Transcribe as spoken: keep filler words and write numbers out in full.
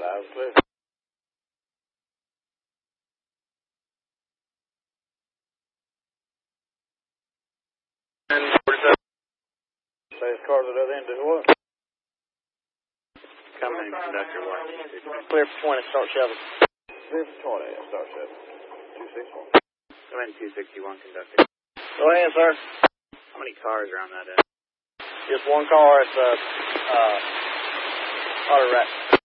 Loud and clear. And forty-seven. Say his car's at the other end of what? Come in, conductor one. Clear for twenty, start shoveling. Clear for twenty, start seven. two sixty-one. Come in, two sixty-one, conductor. Go ahead, sir. How many cars are on that end? Just one car. It's a uh, auto rack.